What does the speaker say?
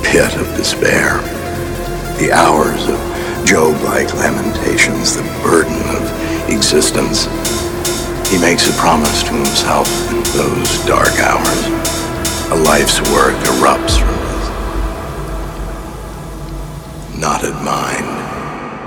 pit of despair, the hours of Job-like lamentations, the burden of existence, he makes a promise to himself in those dark hours. A life's work erupts from his knotted mind.